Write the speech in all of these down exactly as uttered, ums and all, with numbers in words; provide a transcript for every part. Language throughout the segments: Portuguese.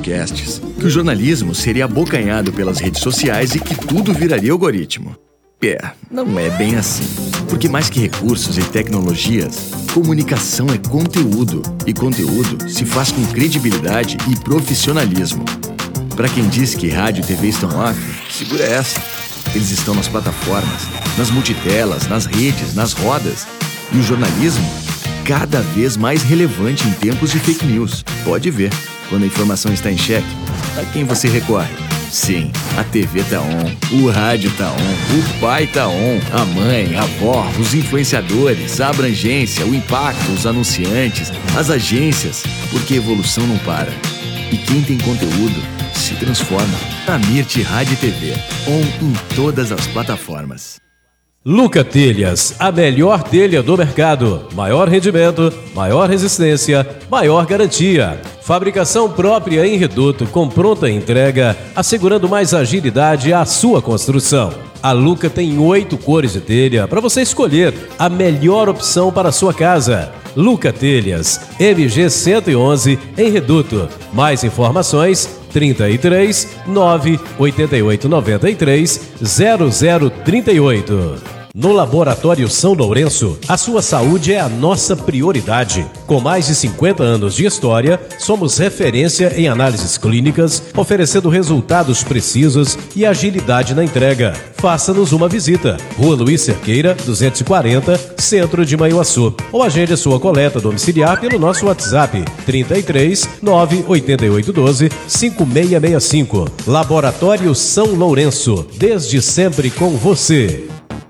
podcasts, que o jornalismo seria abocanhado pelas redes sociais e que tudo viraria algoritmo. É, não é bem assim. Porque mais que recursos e tecnologias, comunicação é conteúdo. E conteúdo se faz com credibilidade e profissionalismo. Para quem diz que rádio e T V estão off, segura essa. Eles estão nas plataformas, nas multitelas, nas redes, nas rodas. E o jornalismo, cada vez mais relevante em tempos de fake news. Pode ver, quando a informação está em xeque, a quem você recorre? Sim, a T V tá on, o rádio tá on, o pai tá on, a mãe, a avó, os influenciadores, a abrangência, o impacto, os anunciantes, as agências, porque a evolução não para. E quem tem conteúdo se transforma. A Mirte Rádio e T V, on em todas as plataformas. Luca Telhas, a melhor telha do mercado. Maior rendimento, maior resistência, maior garantia. Fabricação própria em reduto com pronta entrega, assegurando mais agilidade à sua construção. A Luca tem oito cores de telha para você escolher a melhor opção para a sua casa. Luca Telhas, M G cento e onze em reduto. Mais informações trinta e três, nove, oitenta e oito, noventa e três, zero zero trinta e oito. No Laboratório São Lourenço, a sua saúde é a nossa prioridade. Com mais de cinquenta anos de história, somos referência em análises clínicas, oferecendo resultados precisos e agilidade na entrega. Faça-nos uma visita. Rua Luiz Cerqueira, duzentos e quarenta, Centro de Manhuaçu. Ou agende a sua coleta domiciliar pelo nosso WhatsApp trinta e três, nove, oitenta e oito, doze, cinco seis seis cinco. Laboratório São Lourenço, desde sempre com você.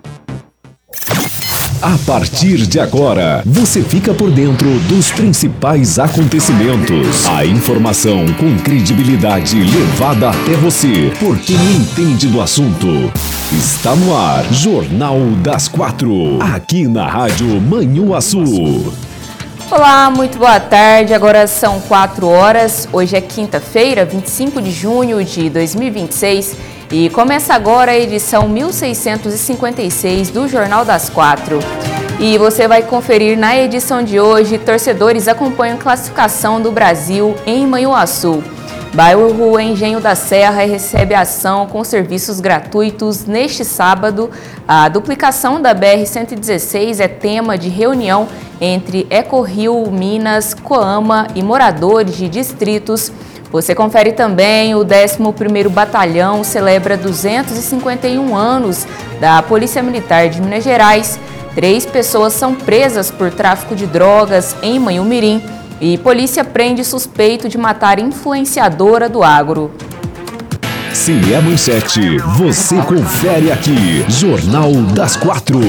A partir de agora, você fica por dentro dos principais acontecimentos. A informação com credibilidade levada até você, por quem entende do assunto. Está no ar, Jornal das Quatro, aqui na Rádio Manhuaçu. Olá, muito boa tarde. Agora são quatro horas. Hoje é quinta-feira, vinte e cinco de junho de dois mil e vinte e seis. E começa agora a edição mil seiscentos e cinquenta e seis do Jornal das Quatro. E você vai conferir na edição de hoje, torcedores acompanham classificação do Brasil em Manhuaçu. Bairro Engenho da Serra recebe ação com serviços gratuitos neste sábado. A duplicação da B R cento e dezesseis é tema de reunião entre EcoRio, Minas, Coama e moradores de distritos. Você confere também o décimo primeiro Batalhão celebra duzentos e cinquenta e um anos da Polícia Militar de Minas Gerais. Três pessoas são presas por tráfico de drogas em Manhumirim e polícia prende suspeito de matar influenciadora do agro. Se é manchete, você confere aqui, Jornal das Quatro.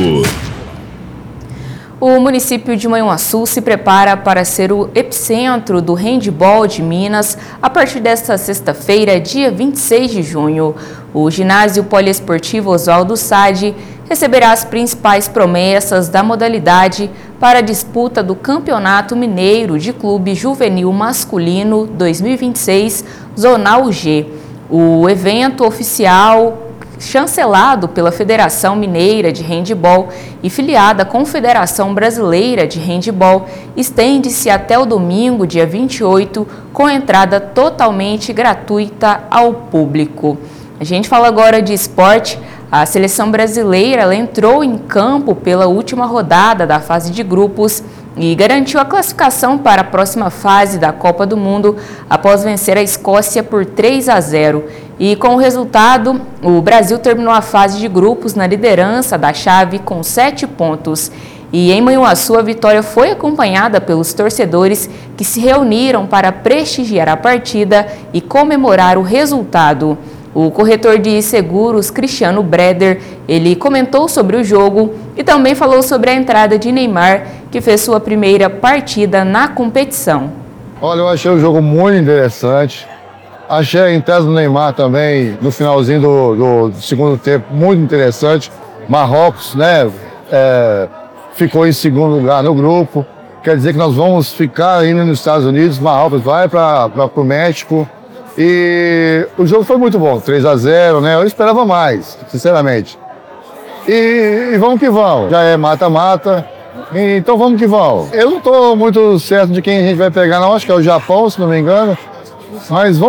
O município de Manhuaçu se prepara para ser o epicentro do handebol de Minas a partir desta sexta-feira, dia vinte e seis de junho. O ginásio poliesportivo Oswaldo Sade receberá as principais promessas da modalidade para a disputa do Campeonato Mineiro de Clube Juvenil Masculino dois mil e vinte e seis, Zonal G. O evento oficial, chancelado pela Federação Mineira de Handebol e filiada à Confederação Brasileira de Handebol, estende-se até o domingo, dia vinte e oito, com entrada totalmente gratuita ao público. A gente fala agora de esporte. A seleção brasileira ela entrou em campo pela última rodada da fase de grupos e garantiu a classificação para a próxima fase da Copa do Mundo após vencer a Escócia por três a zero. E com o resultado, o Brasil terminou a fase de grupos na liderança da chave com sete pontos. E em Manhuaçu, a vitória foi acompanhada pelos torcedores que se reuniram para prestigiar a partida e comemorar o resultado. O corretor de seguros, Cristiano Breder, ele comentou sobre o jogo e também falou sobre a entrada de Neymar, que fez sua primeira partida na competição. Olha, eu achei o jogo muito interessante. Achei a entrada do Neymar também, no finalzinho do, do segundo tempo, muito interessante. Marrocos, né, é, ficou em segundo lugar no grupo. Quer dizer que nós vamos ficar indo nos Estados Unidos, Marrocos vai para o México. E o jogo foi muito bom, três a zero, né? Eu esperava mais, sinceramente. E, e vamos que vamos. Já é mata-mata, então vamos que vamos. Eu não estou muito certo de quem a gente vai pegar, não. Acho que é o Japão, se não me engano. Mas vamos.